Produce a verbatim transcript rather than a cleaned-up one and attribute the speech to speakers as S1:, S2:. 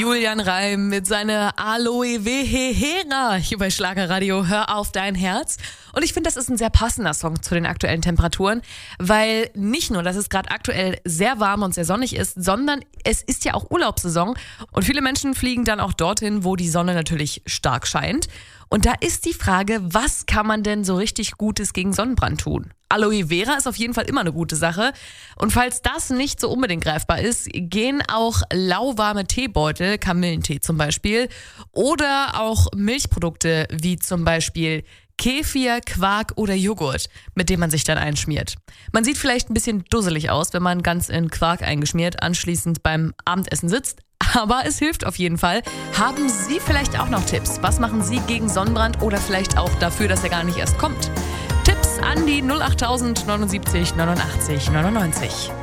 S1: Julian Reim mit seiner Aloe Vera hier bei Schlagerradio. Hör auf dein Herz. Und ich finde, das ist ein sehr passender Song zu den aktuellen Temperaturen, weil nicht nur, dass es gerade aktuell sehr warm und sehr sonnig ist, sondern es ist ja auch Urlaubssaison und viele Menschen fliegen dann auch dorthin, wo die Sonne natürlich stark scheint. Und da ist die Frage, was kann man denn so richtig Gutes gegen Sonnenbrand tun? Aloe Vera ist auf jeden Fall immer eine gute Sache. Und falls das nicht so unbedingt greifbar ist, gehen auch lauwarme Teebeutel, Kamillentee zum Beispiel, oder auch Milchprodukte wie zum Beispiel Kefir, Quark oder Joghurt, mit dem man sich dann einschmiert. Man sieht vielleicht ein bisschen dusselig aus, wenn man ganz in Quark eingeschmiert anschließend beim Abendessen sitzt. Aber es hilft auf jeden Fall. Haben Sie vielleicht auch noch Tipps? Was machen Sie gegen Sonnenbrand oder vielleicht auch dafür, dass er gar nicht erst kommt? Tipps an die null acht neunundsiebzig neunundachtzig neunundneunzig.